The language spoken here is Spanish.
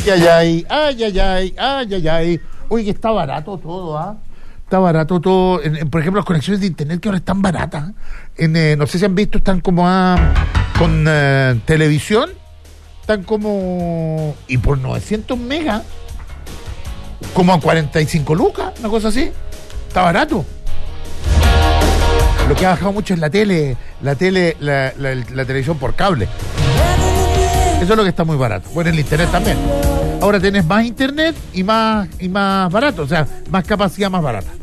Ay, ay, ay, ay, ay, ay, ay, ay. Oye, que está barato todo, ¿ah? Está barato todo. Por ejemplo, las conexiones de internet que ahora están baratas. No sé si han visto, están como con televisión. Están como... Y por 900 megas. Como a 45 lucas, una cosa así. Está barato. Lo que ha bajado mucho es la televisión por cable. Eso es lo que está muy barato. Bueno, el internet también. Ahora tenés más internet y más barato, o sea, más capacidad, más barata.